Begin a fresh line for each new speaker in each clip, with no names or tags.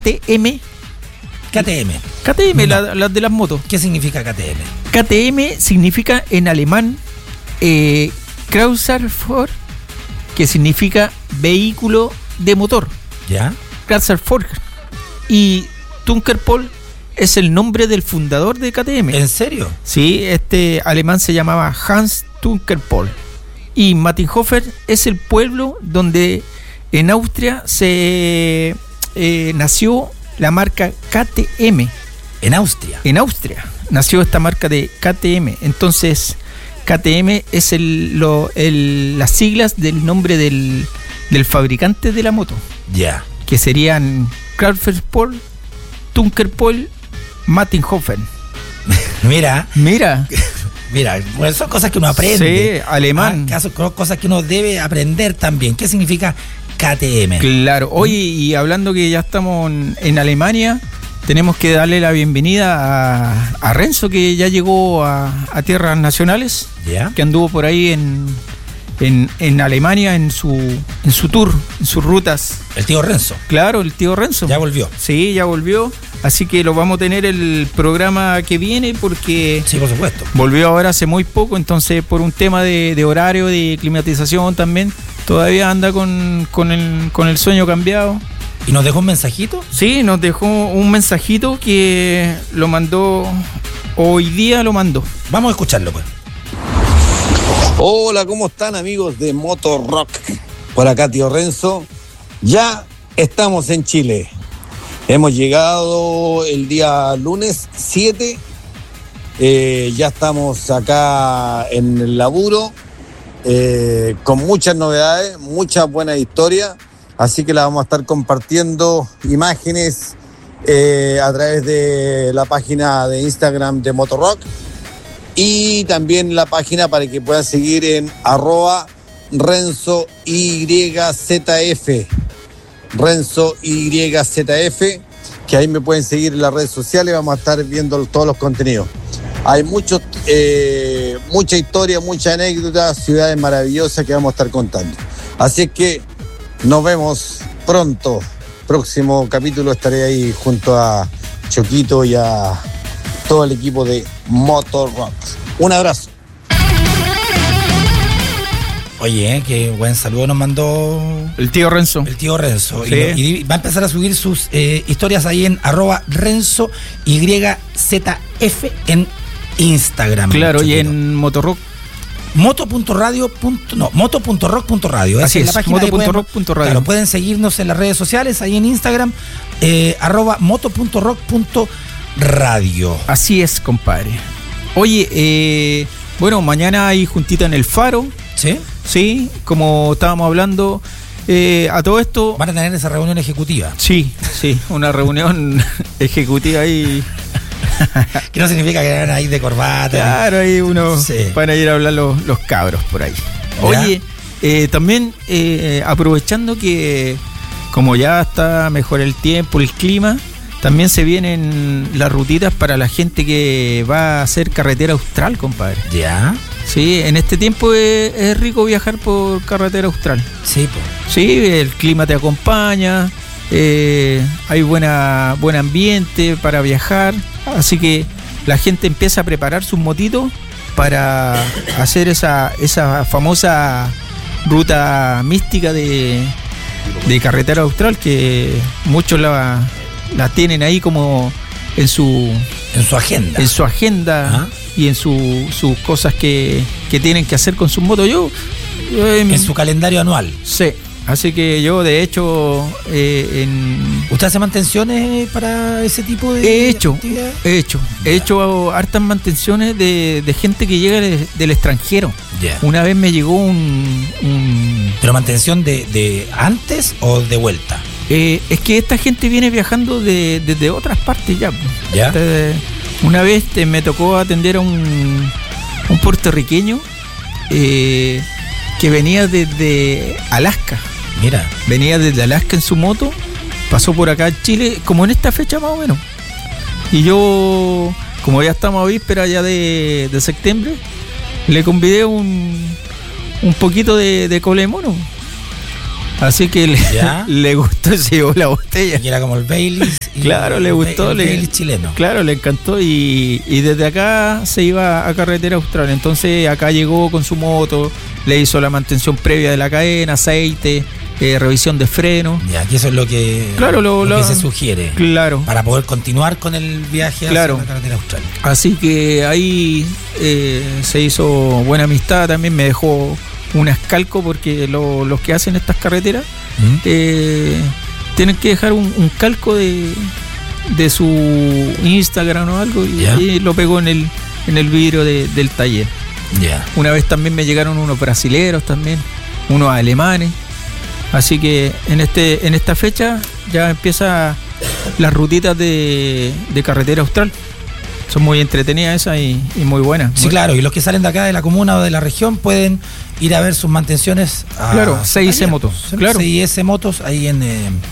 KTM. KTM,
No.
las de las motos.
¿Qué significa KTM?
KTM significa en alemán Kraftfahrzeug, que significa vehículo de motor.
¿Ya?
Kraftfahrzeug. Y Tunkerpol es el nombre del fundador de KTM.
¿En serio?
Sí, este alemán se llamaba Hans Tunkerpol. Y Mattighofen es el pueblo donde en Austria se nació la marca KTM.
En Austria.
En Austria nació esta marca de KTM. Entonces, KTM es las siglas del nombre del fabricante de la moto,
Ya.
que serían Kraftfahrzeug, Tunkerpol, Mattighofen.
Mira,
Mira,
pues son cosas que uno aprende.
sí, alemán.
Cosas que uno debe aprender también. ¿Qué significa KTM?
Claro. Oye, y hablando que ya estamos en Alemania, tenemos que darle la bienvenida a Renzo, que ya llegó a tierras nacionales,
¿Ya?
que anduvo por ahí en Alemania en su tour, en sus rutas.
El tío Renzo.
Claro, el tío Renzo.
Ya volvió.
Sí, ya volvió. Así que lo vamos a tener el programa que viene porque
Sí, por supuesto.
volvió ahora hace muy poco, entonces por un tema de horario, de climatización también, todavía anda con el sueño cambiado.
¿Y nos dejó un mensajito?
Sí, nos dejó un mensajito que lo mandó, hoy día lo mandó.
Vamos a escucharlo, pues.
Hola, ¿cómo están amigos de Motor Rock? Por acá tío Renzo. Ya estamos en Chile. Hemos llegado el día lunes 7. Ya estamos acá en el laburo. Con muchas novedades, muchas buenas historias. Así que la vamos a estar compartiendo imágenes a través de la página de Instagram de Motor Rock. Y también la página para que puedan seguir en @RenzoYZF. RenzoYZF, que ahí me pueden seguir en las redes sociales. Vamos a estar viendo todos los contenidos. Hay mucha historia, muchas anécdotas, ciudades maravillosas que vamos a estar contando. Así que nos vemos pronto. Próximo capítulo estaré ahí junto a Choquito y a todo el equipo de Motor Rock. Un abrazo.
Oye, qué buen saludo nos mandó
El tío Renzo.
el tío Renzo.
Sí.
Y va a empezar a subir sus historias ahí en @RenzoYZF en Instagram.
Claro, y
Choquito.
en Motorrock.
moto.rock.radio. Esa
Así
es la
es,
página que pueden-
moto.rock.radio.
Claro, pueden seguirnos en las redes sociales, ahí en Instagram, @moto.rock.radio.
Así es, compadre. Oye, bueno, mañana hay juntita en el Faro,
¿Sí?
sí, como estábamos hablando. A todo esto,
Van a tener esa reunión ejecutiva.
sí, una reunión ejecutiva ahí.
Que no significa que van a ir de corbata.
Claro, ahí uno
Sí.
van a ir a hablar los cabros por ahí. Oye, también aprovechando que como ya está mejor el tiempo, el clima, también se vienen las rutitas para la gente que va a hacer carretera austral, compadre.
¿Ya?
Sí, en este tiempo es rico viajar por carretera austral.
Sí, pues.
Sí, el clima te acompaña, hay buen ambiente para viajar, así que la gente empieza a preparar sus motitos para hacer esa famosa ruta mística de carretera austral, que muchos la tienen ahí como en su agenda
Ajá.
y en sus cosas que tienen que hacer con sus motos. Yo
En su calendario anual.
sí, así que yo de hecho
¿Usted hace mantenciones para ese tipo de
he hecho
actividades?
hartas mantenciones de gente que llega del extranjero.
Ya.
Una vez me llegó
¿Pero mantención de antes o de vuelta?
es que esta gente viene viajando desde otras partes ya.
¿Ya?
Una vez me tocó atender a un puertorriqueño que venía desde Alaska.
Mira.
Venía desde Alaska en su moto, pasó por acá a Chile, como en esta fecha más o menos. Y yo, como ya estamos a víspera ya de septiembre, le convidé un poquito de cola de mono. Así que le gustó y se llevó la botella.
Y era como el Baileys.
Claro, le gustó.
El Baileys chileno.
Claro, le encantó y desde acá se iba a Carretera Austral. Entonces acá llegó con su moto, le hizo la mantención previa de la cadena, aceite, revisión de freno.
Ya, que eso es lo que, lo que se sugiere.
Claro.
Para poder continuar con el viaje hacia la Carretera Austral.
Así que ahí se hizo buena amistad. También me dejó un escalco porque los que hacen estas carreteras tienen que dejar un calco de su Instagram o algo y lo pegó en el vidrio del taller. Una vez también me llegaron unos brasileros también, unos alemanes. Así que en esta fecha ya empieza las rutitas de Carretera Austral. Son muy entretenidas esas y muy buenas.
Sí, claro, y los que salen de acá de la comuna o de la región pueden ir a ver sus mantenciones a
6 Motos. Claro.
6 Motos ahí en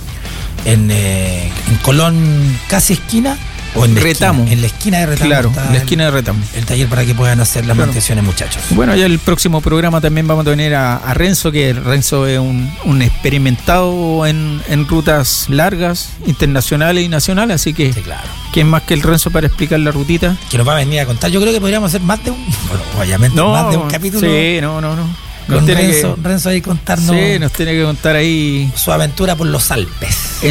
Colón, casi esquina. O en
Retamo.
En la esquina de Retamo.
Claro, en la esquina de Retamo.
El taller para que puedan hacer las mantenciones, muchachos.
Bueno, ya el próximo programa también vamos a tener a Renzo, que Renzo es un experimentado en rutas largas, internacionales y nacionales, así que
sí, claro.
¿Quién más que el Renzo para explicar la rutita?
Que nos va a venir a contar. Yo creo que podríamos hacer más de un, obviamente más de un capítulo.
Sí, no.
Con Renzo ahí contarnos.
Sí, nos tiene que contar ahí
su aventura por los Alpes.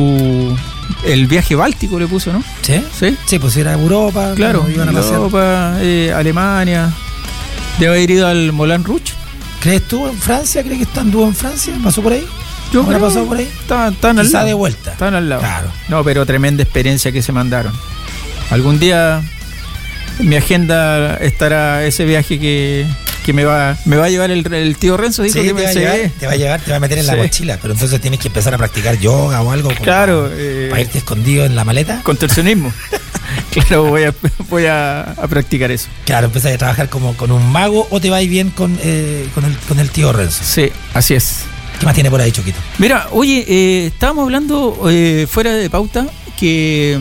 El viaje báltico le puso, ¿no?
Sí, pues era Europa.
Claro,
iban a
Europa, Alemania. Debe haber ido al Moulin Rouge.
¿Crees tú en Francia? ¿Crees que anduvo en Francia? ¿Pasó por ahí?
Yo creo que
pasado por ahí.
Están al lado.
De vuelta.
Están al lado.
Claro.
No, pero tremenda experiencia que se mandaron. Algún día en mi agenda estará ese viaje que me va a llevar el tío Renzo. Dijo que
te va a meter en la mochila, pero entonces tienes que empezar a practicar yoga o algo.
Claro.
Para irte escondido en la maleta.
Contorsionismo. Claro, voy a practicar eso.
Claro, empezar a trabajar como con un mago o te va a ir bien con el tío Renzo.
Sí, así es.
¿Qué más tiene por ahí, Choquito?
Mira, oye, estábamos hablando fuera de pauta que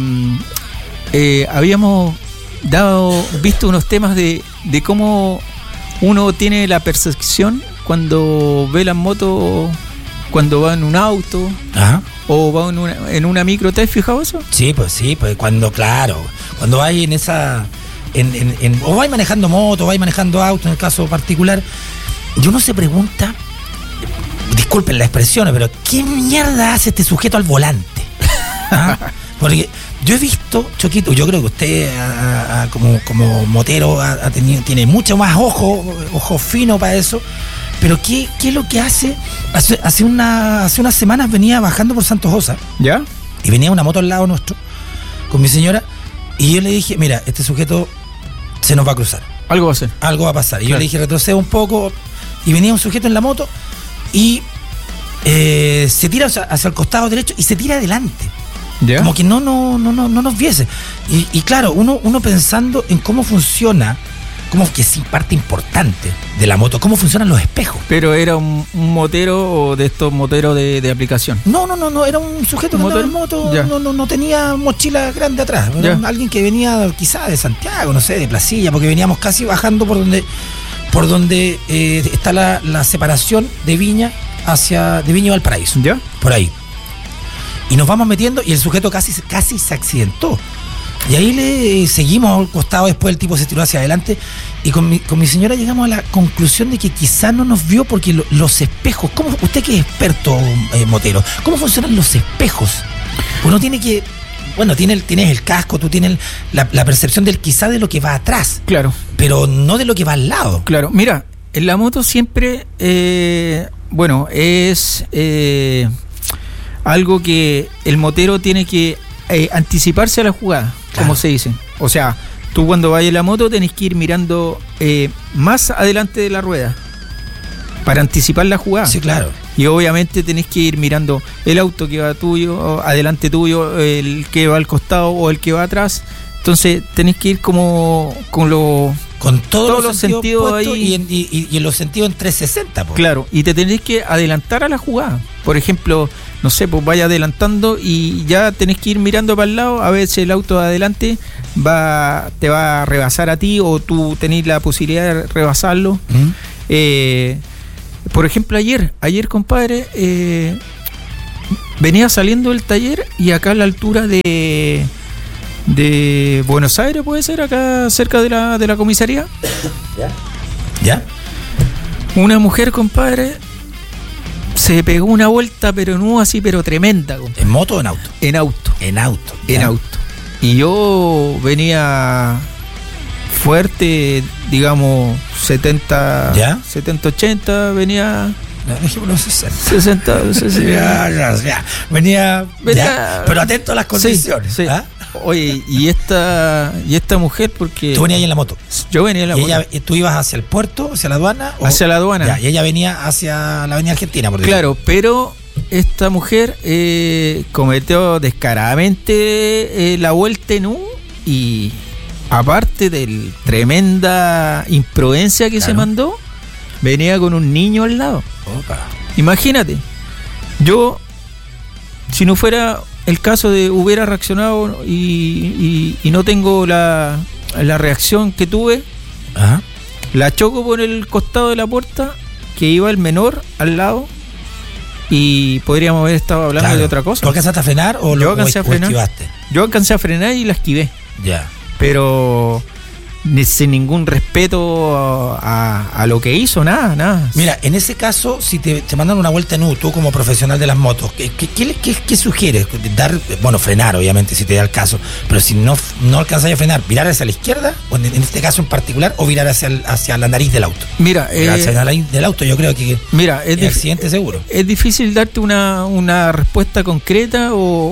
habíamos visto unos temas de cómo uno tiene la percepción cuando ve las motos, cuando va en un auto.
Ajá.
O va en una micro. ¿Te has fijado eso?
Sí, pues cuando hay en esa o vais manejando moto, o vais manejando auto en el caso particular, y uno se pregunta, disculpen la expresión, pero ¿qué mierda hace este sujeto al volante? ¿Ah? Porque yo he visto, Choquito, yo creo que usted como motero tiene mucho más ojo fino para eso, pero ¿qué es lo que hace? Hace unas semanas venía bajando por Santos Osa.
¿Ya?
Y venía una moto al lado nuestro, con mi señora, y yo le dije, mira, este sujeto se nos va a cruzar.
Algo va a hacer.
Algo va a pasar. Y
claro.
Yo le dije, retroceda un poco, y venía un sujeto en la moto, y se tira hacia el costado derecho y se tira adelante. ¿Ya? Como que no nos viese. Y claro, uno pensando en cómo funciona, como que es parte importante de la moto, cómo funcionan los espejos.
¿Pero era un motero o de estos moteros de aplicación?
No, era un sujeto que andaba en moto, no tenía mochila grande atrás. Era alguien que venía quizá de Santiago, no sé, de Placilla, porque veníamos casi bajando por donde está la separación de Viña de Viña y Valparaíso.
¿Ya?
Por ahí. Y nos vamos metiendo y el sujeto casi se accidentó. Y ahí le seguimos al costado, después el tipo se tiró hacia adelante y con mi señora llegamos a la conclusión de que quizá no nos vio porque los espejos, ¿cómo, usted que es experto motero, cómo funcionan los espejos? Uno tiene que, tienes el casco, tú tienes la percepción del quizá de lo que va atrás.
Claro.
Pero no de lo que va al lado.
Claro, mira, en la moto siempre, es algo que el motero tiene que anticiparse a la jugada, claro, como se dice. O sea, tú cuando vayas en la moto tenés que ir mirando más adelante de la rueda para anticipar la jugada.
Sí, claro.
Y obviamente tenés que ir mirando el auto que va tuyo, adelante tuyo, el que va al costado o el que va atrás. Entonces tenés que ir como con todos los sentidos ahí.
Y en los sentidos en 360. Pues.
Claro, y te tenés que adelantar a la jugada. Por ejemplo, no sé, pues vaya adelantando y ya tenés que ir mirando para el lado. A veces el auto de adelante te va a rebasar a ti o tú tenés la posibilidad de rebasarlo. por ejemplo, ayer, compadre, venía saliendo del taller y acá a la altura de Buenos Aires, puede ser, acá cerca de la comisaría.
¿Ya?
Una mujer, compadre, se pegó una vuelta, pero no así, pero tremenda, compadre.
¿En moto o en auto?
En auto.
En auto.
En
¿ya?
auto. Y yo venía fuerte, digamos, 70,
¿ya?
70, 80, venía...
No, dejémoslo
60, no sé si...
ya. Venía ya, pero atento a las condiciones.
Sí.
¿Ah?
Oye, y esta mujer, porque...
Tú venías ahí en la moto.
Yo venía en la moto.
¿Tú ibas hacia el puerto, hacia la aduana?
Hacia la aduana.
Ya, y ella venía hacia la avenida Argentina, por decirlo.
Claro, pero esta mujer cometió descaradamente la vuelta en U, y aparte de tremenda imprudencia que se mandó, venía con un niño al lado.
Opa.
Imagínate, yo, si no fuera el caso de hubiera reaccionado y no tengo la reacción que tuve,
ajá,
la choco por el costado de la puerta, que iba el menor al lado, y podríamos haber estado hablando de otra cosa.
¿Tú alcanzaste a frenar o
yo alcancé a frenar?
Esquivaste?
Yo alcancé a frenar y la esquivé.
Ya.
Pero sin ningún respeto a lo que hizo, nada.
Mira, en ese caso, si te mandan una vuelta en U, tú como profesional de las motos, ¿qué sugieres? Frenar, obviamente, si te da el caso, pero si no alcanzas a frenar, ¿virar hacia la izquierda, o en este caso en particular, o virar hacia la nariz del auto?
Mira,
hacia la nariz del auto yo creo que es accidente seguro. Es
difícil darte una respuesta concreta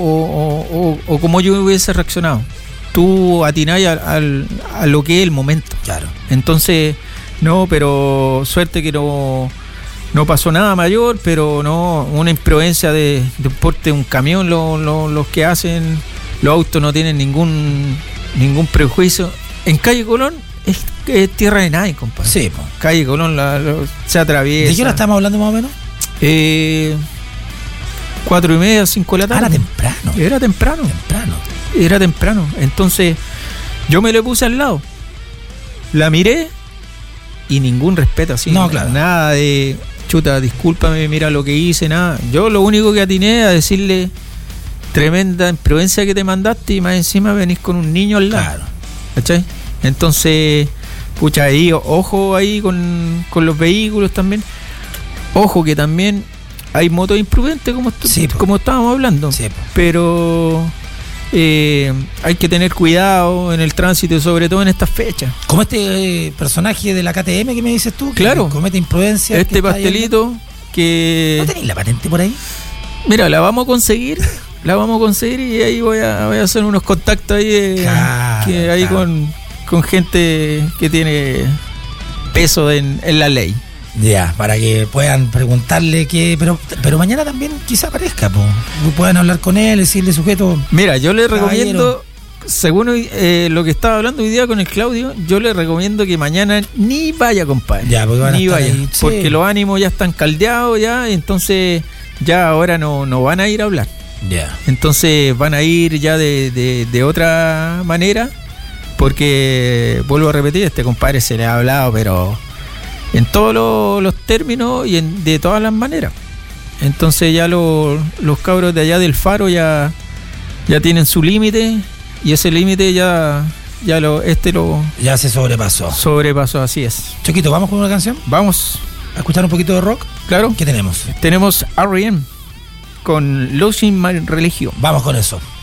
o como yo hubiese reaccionado. Tú atináis a lo que es el momento.
Claro.
Entonces, no, pero suerte que no pasó nada mayor, pero no, una imprudencia de porte de un camión, los que hacen los autos no tienen ningún prejuicio. En Calle Colón es tierra de nadie, compadre.
Sí, po.
Calle Colón se atraviesa.
¿De qué hora estamos hablando más o menos?
4:30, 5 de la tarde.
Era temprano.
Era temprano. Entonces yo me le puse al lado, la miré y ningún respeto así.
No, claro.
Nada de chuta, discúlpame, mira lo que hice, nada. Yo lo único que atiné a decirle: tremenda imprudencia que te mandaste, y más encima venís con un niño al lado.
Claro.
¿Cachai? Entonces, pucha, ahí, ojo ahí con los vehículos también. Ojo que también hay motos imprudentes como estábamos hablando.
Sí,
pero hay que tener cuidado en el tránsito, sobre todo en estas fechas.
Como este personaje de la KTM que me dices tú,
claro,
que comete imprudencia.
Este pastelito que...
¿No tenéis la patente por ahí?
Mira, la vamos a conseguir. Y ahí voy a hacer unos contactos ahí, con gente que tiene peso en la ley.
Ya, para que puedan preguntarle pero mañana también quizá aparezca, puedan hablar con él, decirle sujeto.
Mira, yo le recomiendo, según lo que estaba hablando hoy día con el Claudio, yo le recomiendo que mañana ni vaya, compadre.
Ya, porque van a estar
vaya,
ahí,
porque los ánimos ya están caldeados ya, entonces ya ahora no van a ir a hablar.
Ya.
Entonces van a ir ya de otra manera, porque vuelvo a repetir, este compadre se le ha hablado, pero en todos los términos y de todas las maneras. Entonces ya los cabros de allá del Faro ya tienen su límite, y ese límite ya se sobrepasó, así es.
Choquito, ¿vamos con una canción?
Vamos
a escuchar un poquito de rock.
Claro.
¿Qué tenemos?
Tenemos R.E.M. con Losing My Religion.
Vamos con eso.